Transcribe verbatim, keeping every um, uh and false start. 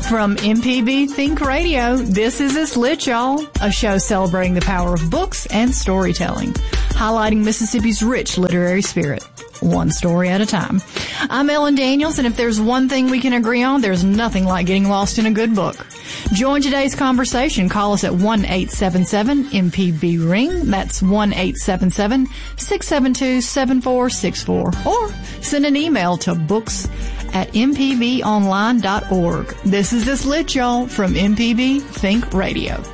From M P B Think Radio, this is It's Lit, y'all, a show celebrating the power of books and storytelling, highlighting Mississippi's rich literary spirit, one story at a time. I'm Ellen Daniels, and if there's one thing we can agree on, there's nothing like getting lost in a good book. Join today's conversation. Call us at one eight seven seven M P B ring. That's one eight seven seven, six seven two, seven four six four. Or send an email to books at m p b online dot org. This is This Lit, y'all, from M P B Think Radio.